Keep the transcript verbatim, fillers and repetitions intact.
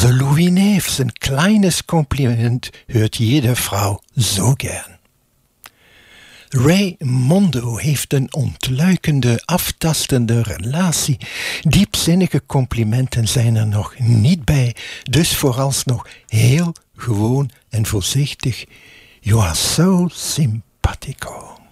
Onze Louis Neef, zijn kleines compliment hoort jede vrouw zo gern. Raymondo heeft een ontluikende, aftastende relatie. Diepzinnige complimenten zijn er nog niet bij, dus vooralsnog heel gewoon en voorzichtig. You are so simpatico.